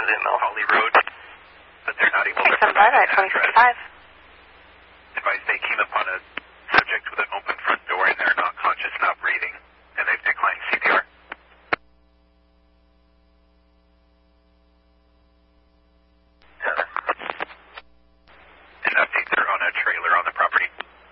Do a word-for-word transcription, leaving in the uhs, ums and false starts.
President Mel Hawley Road, but they're not able six to seven five provide at twenty an address. fifty-five. Advise they Kima